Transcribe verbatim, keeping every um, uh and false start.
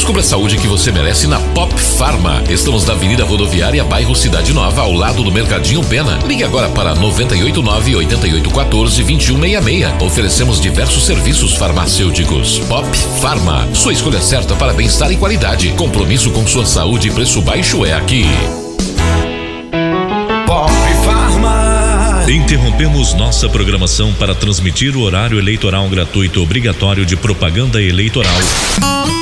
Descubra a saúde que você merece na Pop Pharma. Estamos na Avenida Rodoviária, bairro Cidade Nova, ao lado do Mercadinho Pena. Ligue agora para nove oito nove, oito oito um quatro, dois um seis seis. Oferecemos diversos serviços farmacêuticos. Pop Pharma, sua escolha certa para bem-estar e qualidade. Compromisso com sua saúde e preço baixo é aqui. Pop Pharma. Interrompemos nossa programação para transmitir o horário eleitoral gratuito obrigatório de propaganda eleitoral.